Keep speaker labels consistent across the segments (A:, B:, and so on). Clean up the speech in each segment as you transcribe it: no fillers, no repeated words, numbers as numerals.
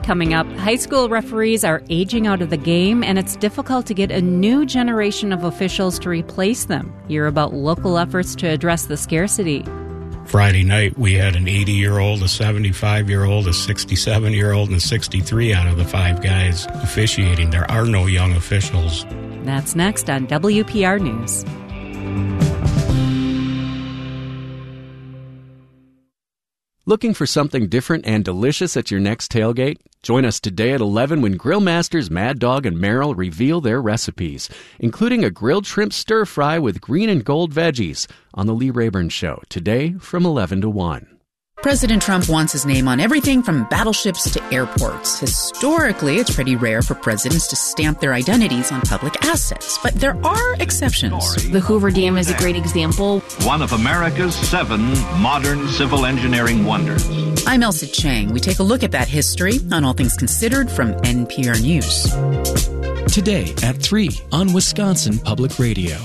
A: Coming up, high school referees are aging out of the game, and it's difficult to get a new generation of officials to replace them. Hear about local efforts to address the scarcity.
B: Friday night, we had an 80-year-old, a 75-year-old, a 67-year-old, and a 63 out of the 5 guys officiating. There are no young officials.
A: That's next on WPR News.
C: Looking for something different and delicious at your next tailgate? Join us today at 11 when Grill Masters Mad Dog and Merrill reveal their recipes, including a grilled shrimp stir-fry with green and gold veggies on The Lee Rayburn Show, today from 11 to 1.
D: President Trump wants his name on everything from battleships to airports. Historically, it's pretty rare for presidents to stamp their identities on public assets, but there are exceptions.
E: The Hoover Dam is a great example.
F: One of America's 7 modern civil engineering wonders.
D: I'm Elsa Chang. We take a look at that history on All Things Considered from NPR News.
G: Today at 3 on Wisconsin Public Radio.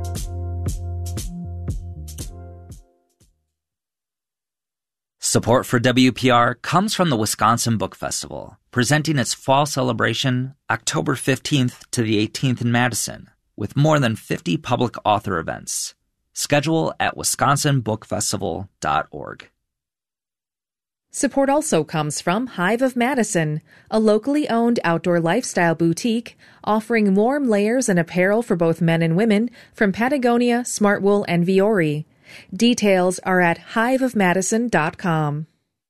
H: Support for WPR comes from the Wisconsin Book Festival, presenting its fall celebration October 15th to the 18th in Madison, with more than 50 public author events. Schedule at wisconsinbookfestival.org.
I: Support also comes from Hive of Madison, a locally owned outdoor lifestyle boutique offering warm layers and apparel for both men and women from Patagonia, Smartwool, and Viore. Details are at hiveofmadison.com.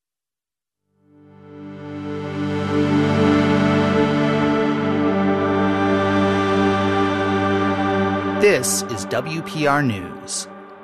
J: This is WPR News.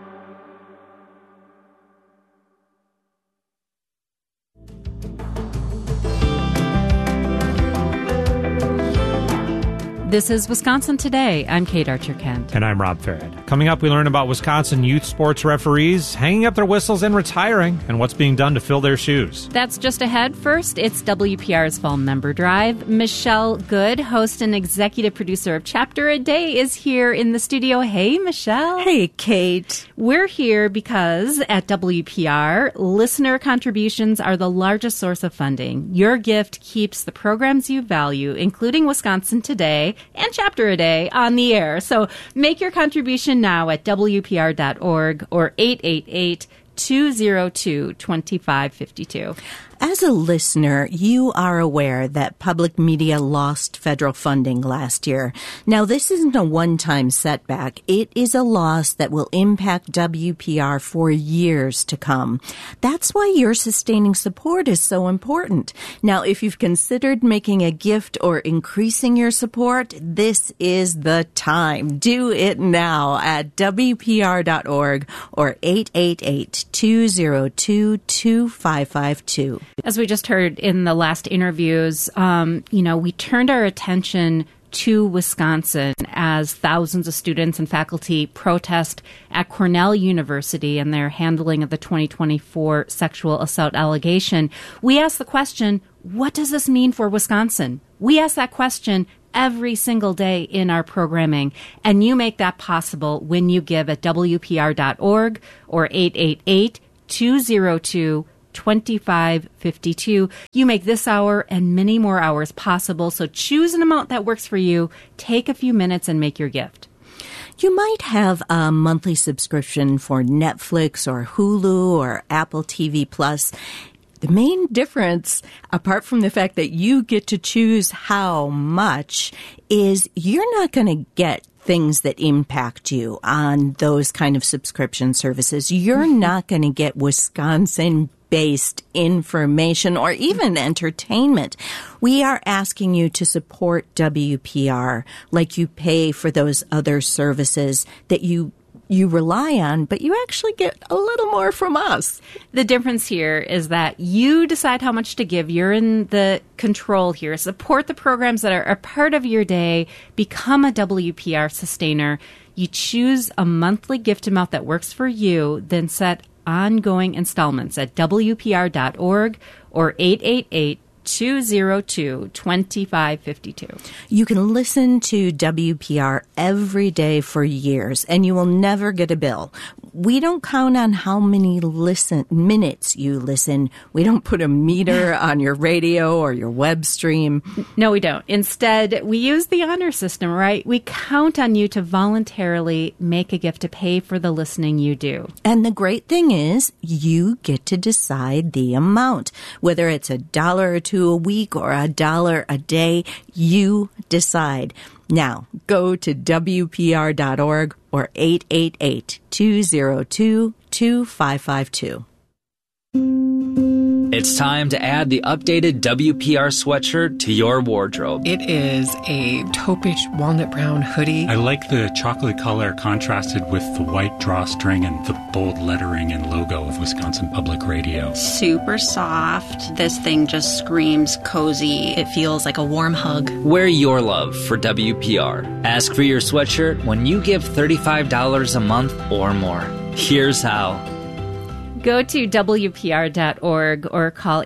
A: This is Wisconsin Today. I'm Kate Archer-Kent.
K: And I'm Rob Farrad. Coming up, we learn about Wisconsin youth sports referees hanging up their whistles and retiring, and what's being done to fill their shoes.
A: That's just ahead. First, it's WPR's Fall Member Drive. Michelle Good, host and executive producer of Chapter a Day, is here in the studio. Hey, Michelle.
L: Hey, Kate.
A: We're here because at WPR, listener contributions are the largest source of funding. Your gift keeps the programs you value, including Wisconsin Today and Chapter a Day, on the air. So make your contribution now at WPR.org or 888-202-2552.
L: As a listener, you are aware that public media lost federal funding last year. Now, this isn't a one-time setback. It is a loss that will impact WPR for years to come. That's why your sustaining support is so important. Now, if you've considered making a gift or increasing your support, this is the time. Do it now at WPR.org or 888-202-2552.
A: As we just heard in the last interviews, we turned our attention to Wisconsin as thousands of students and faculty protest at Cornell University and their handling of the 2024 sexual assault allegation. We asked the question, what does this mean for Wisconsin? We ask that question every single day in our programming, and you make that possible when you give at WPR.org or 888-202-2552. You make this hour and many more hours possible, so choose an amount that works for you. Take a few minutes and make your gift.
L: You might have a monthly subscription for Netflix or Hulu or Apple TV Plus. The main difference, apart from the fact that you get to choose how much, is you're not going to get things that impact you on those kind of subscription services. You're not going to get Wisconsin-based information or even entertainment. We are asking you to support WPR like you pay for those other services that you rely on, but you actually get a little more from us.
A: The difference here is that you decide how much to give. You're in the control here. Support the programs that are a part of your day. Become a WPR sustainer. You choose a monthly gift amount that works for you, then set ongoing installments at WPR.org or 888-202-2552.
L: You can listen to WPR every day for years, and you will never get a bill. we don't count on how many minutes you listen. We don't put a meter on your radio or your web stream.
A: No, we don't. Instead, we use the honor system, right? We count on you to voluntarily make a gift to pay for the listening you do.
L: And the great thing is, you get to decide the amount. Whether it's $1 or $2 a week or $1 a day, you decide. Now, go to WPR.org or 888-202-2552.
H: It's time to add the updated WPR sweatshirt to your wardrobe.
M: It is a taupish walnut brown hoodie.
N: I like the chocolate color contrasted with the white drawstring and the bold lettering and logo of Wisconsin Public Radio.
E: Super soft. This thing just screams cozy.
O: It feels like a warm hug.
H: Wear your love for WPR. Ask for your sweatshirt when you give $35 a month or more. Here's how.
A: Go to WPR.org or call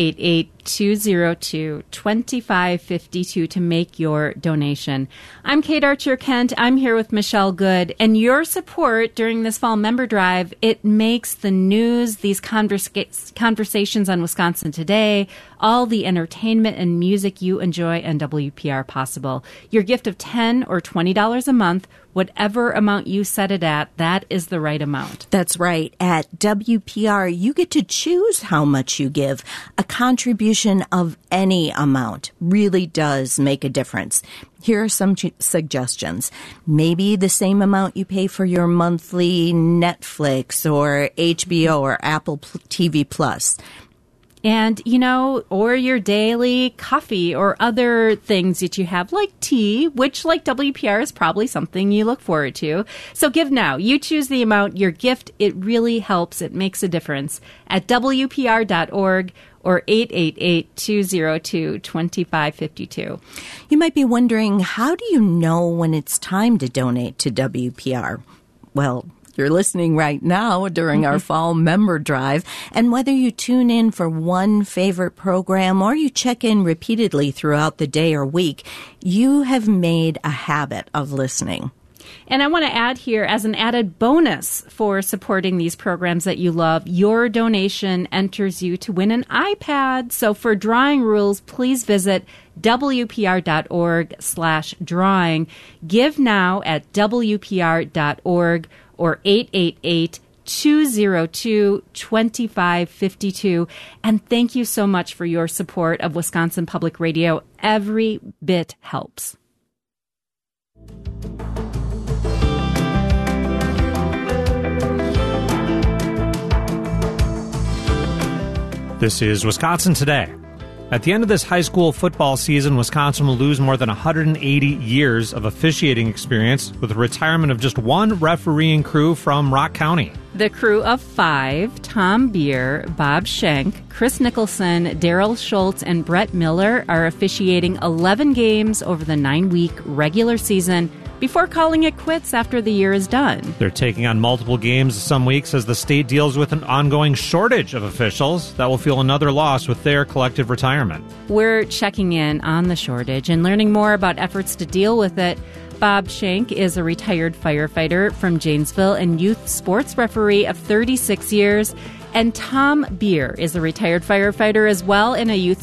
A: 888-202-2552 to make your donation. I'm Kate Archer-Kent. I'm here with Michelle Good. And your support during this fall member drive, it makes the news, these conversations on Wisconsin Today, all the entertainment and music you enjoy on WPR possible. Your gift of $10 or $20 a month, whatever amount you set it at, that is the right amount.
L: That's right. At WPR, you get to choose how much you give. A contribution of any amount really does make a difference. Here are some suggestions. Maybe the same amount you pay for your monthly Netflix or HBO or Apple TV Plus.
A: And, or your daily coffee or other things that you have, like tea, which, like WPR, is probably something you look forward to. So give now. You choose the amount. Your gift, it really helps. It makes a difference. At WPR.org or 888-202-2552.
L: You might be wondering, how do you know when it's time to donate to WPR? Well, you're listening right now during our fall member drive, and whether you tune in for one favorite program or you check in repeatedly throughout the day or week, you have made a habit of listening.
A: And I want to add here, as an added bonus for supporting these programs that you love, your donation enters you to win an iPad. So for drawing rules, please visit WPR.org/drawing. Give now at WPR.org or 888-202-2552. And thank you so much for your support of Wisconsin Public Radio. Every bit helps.
K: This is Wisconsin Today. At the end of this high school football season, Wisconsin will lose more than 180 years of officiating experience with the retirement of just one refereeing crew from Rock County.
A: The crew of 5, Tom Beer, Bob Schenk, Chris Nicholson, Daryl Schultz, and Brett Miller, are officiating 11 games over the 9-week regular season before calling it quits after the year is done.
K: They're taking on multiple games some weeks as the state deals with an ongoing shortage of officials that will feel another loss with their collective retirement.
A: We're checking in on the shortage and learning more about efforts to deal with it. Bob Schenk is a retired firefighter from Janesville and youth sports referee of 36 years. And Tom Beer is a retired firefighter as well and a youth